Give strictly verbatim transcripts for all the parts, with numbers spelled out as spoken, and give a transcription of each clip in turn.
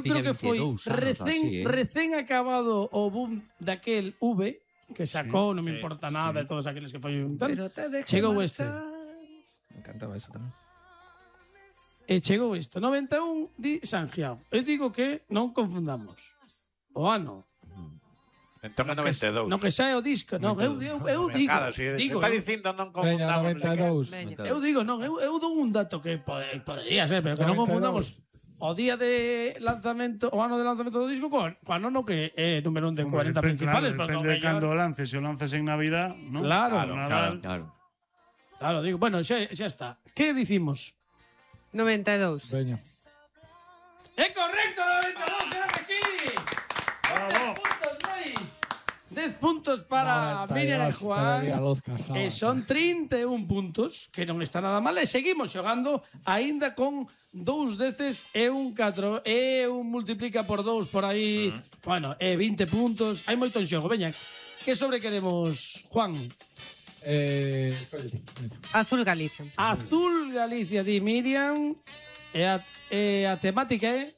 creo que foi veintidous anos, recén, así, eh. recén acabado o boom daquel V que sacou, non me sí, importa nada, sí. de todos aqueles que foi un tal. Pero te dejo Chegou marchar. este. Me encantaba eso tamén. E chegou isto. noventa e un di Sanjiao. Eu digo que non confundamos o ano. Entón é noventa e dous. Non que xa é o disco. Non, eu, eu, eu digo. Claro, si digo está eu, dicindo non Veña, confundamos. noventa e dous. Veña. eu digo, non, eu, eu dou un dato que pode, podería ser, pero que non confundamos o día de lanzamento, o ano de lanzamento do disco con o ano no que é número un de Hombre, cuarenta depende, principales, claro, pero depende de mellor- cando o lances. Se o lances en Navidad, ¿no? Claro, Claro, Nadal. Claro. Claro, digo, bueno, xa, xa está. Que dicimos? noventa e dous. Veña. ¡Es correcto, noventa y dos! ¡Claro que sí! Bravo. ¡diez puntos, Luis! diez puntos para Miriam e Juan. E son trinta e un puntos, que non está nada mal. E seguimos xogando, aínda con dous deces e un catro. E un multiplica por dous por aí. Bueno, e vinte puntos. Hai moito en xogo. Veña, que sobre queremos, Juan? Eh, escolle ti, veña. Azul Galicia. Azul Galicia di Miriam. E a, e a temática é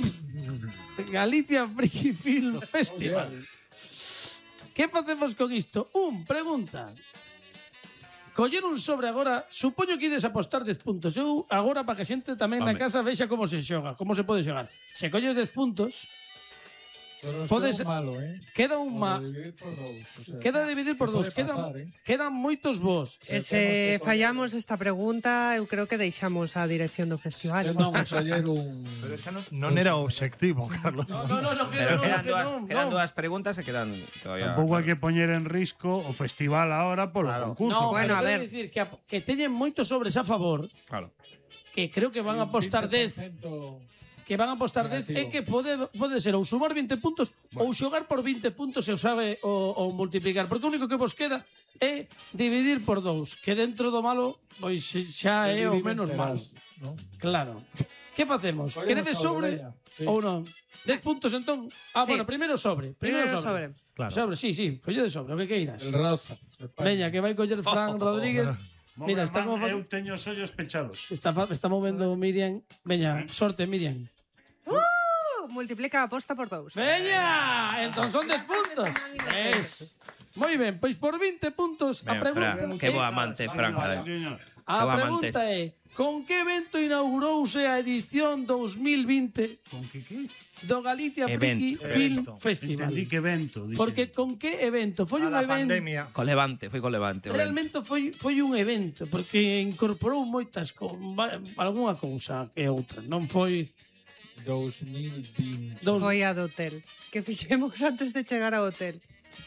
Galicia Friki Film Festival. Que facemos con isto? Un, pregunta. Coller un sobre agora, supoño que ides apostar dez puntos. Eu agora para que a xente tamén na Home. casa vexa como se xoga, como se pode xogar. Se colles dez puntos, Pero Podes- estuvo malo, eh? queda un O má. de dividir por dous, o sea, Queda dividir por que dous. pode Quedan, pasar, eh? quedan moitos vos. E temos que se coller- fallamos esta pregunta, eu creo que deixamos a dirección do festival. Temos que coller un... Pero esa non, non era o obxectivo, Carlos. No, no, no, no, que Pero no, no, quedan, que dúas, non, quedan non. dúas preguntas e quedan todavía. Tampouco hai que poñer en risco o festival ahora polo Claro. concurso. No, Bueno, bueno, a a ver. decir que, a- que teñen moitos sobres a favor, Claro. que creo que van a apostar dez, veinte por ciento que van a apostar dez, e Negativo. que pode, pode ser ou sumar vinte puntos ou xogar por vinte puntos e o sabe o, o multiplicar, porque o único que vos queda é dividir por dous, que dentro do malo pois xa é o menos mal. ¿no? Claro. Que facemos? Collemos Queredes sobre sobre, veña. Sí. ou non? dez puntos entón? Ah, Sí. bueno, primeiro sobre. Primeiro, Primeiro sobre. sobre. Claro. Sobre, sí, sí, colle de sobre, o que queiras. El Raza. España. Veña, que vai coller Fran Rodríguez. Mira, está como fa- Eu teño os ollos pechados. se está, fa- está movendo Miriam. Veña, sorte, Miriam. Uh, multiplica a aposta por dous. Veña, entón son dez puntos. Es. Moi ben, pois por vinte puntos a Ben, pregunta. Fran, que bo é- amante, Fran. Sí, carai. señor. A Que bo pregunta amantes. é: con que evento inaugurouse a edición dous mil vinte Con que que? do Galicia Friki Evento. Film Evento. Festival? Entendí que evento. dixen. Porque con que evento? Foi A un da evento. pandemia. Co Levante, foi co Levante. o evento. Realmente foi foi un evento porque incorporou moitas co, va- algunha cousa que outra, non foi dos mil veinte. dos Foi a do hotel. Que fixemos antes de chegar ao hotel.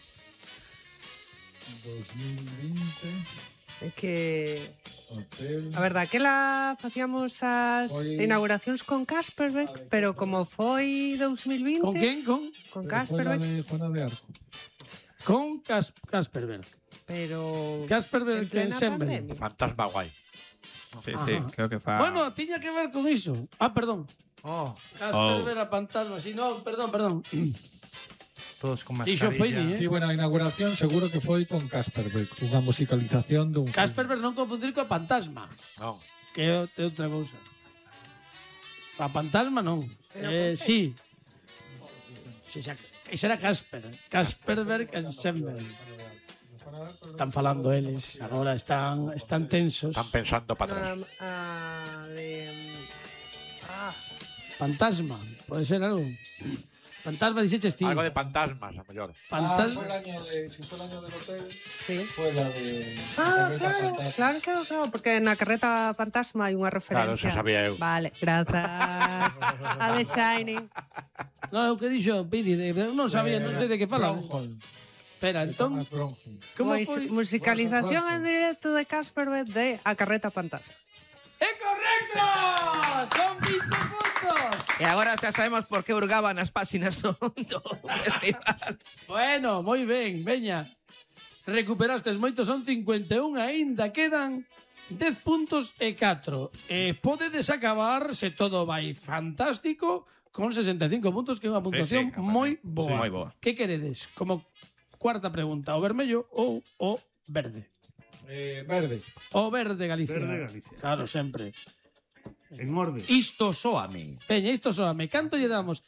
dos mil veinte. É que... Hotel. A verdad, que la facíamos as Foi- inauguracións con Kasperbeck, pero como foi dous mil vinte... con quen? Con Con Pero fue la Kasperbeck, de Juana de Arco. con Cas, Kasperberg. pero... Kasperberg en plena ensemble. pandemia. Fantasma guai. Sí, sí, Ajá. creo que fa. Bueno, tiña que ver con iso. Ah, perdón. Oh, Kasperberg a fantasma, si no, perdón, perdón. todos con Dixo Feini, mascarilla. eh? Sí, bueno, a inauguración seguro que foi con Kasperbeck, unha musicalización dun Kasperberg non confundir coa fantasma, Non. que é o- é outra cousa. A fantasma non. Eh, sí. Si, xa, ese era Casper. Kasperberg Ensemble. Están falando eles, agora están están tensos. Están pensando para atrás. Um, a de... Ah, Fantasma, pode ser algo. Fantasma dixeches ti. Algo de fantasmas, a mellor. Ah, fue Fantasma. el año de, si fue el año del hotel, sí. fue la de... Ah, la claro, Fantasma. claro, claro, claro, porque na carreta fantasma hai unha referencia. Claro, eso sabía eu. Vale, grazas. A The Shining. No, o que dixo Pidi, de, non sabía, non sei de que fala. Bronholm, Espera, de entón, Thomas Bronholm. como Pois, foi? musicalización en directo de Kasperbeck de A Carreta Fantasma. ¡É correcto! Son vinte puntos. E agora xa sabemos por que hurgaban as páxinas do do festival. Bueno, moi ben, veña. Recuperastes moito, son cincuenta e un, aínda quedan dez puntos e catro. E podedes acabar, se todo vai fantástico, con sesenta e cinco puntos, que é unha puntuación sí, moi sí, boa. moi boa. Que queredes? Como cuarta pregunta, o vermello ou o verde? Eh, verde. O verde Galicia. Verde Galicia. Claro, sempre. En orde. Isto soame. Peña, isto soame. Canto lle damos?